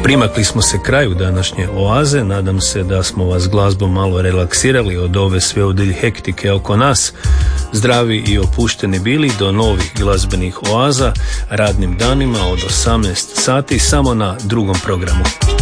Primakli smo se kraju današnje oaze, nadam se da smo vas glazbom malo relaksirali od ove sve udilj hektike oko nas. Zdravi i opušteni bili do novih glazbenih oaza radnim danima od 18 sati samo na drugom programu.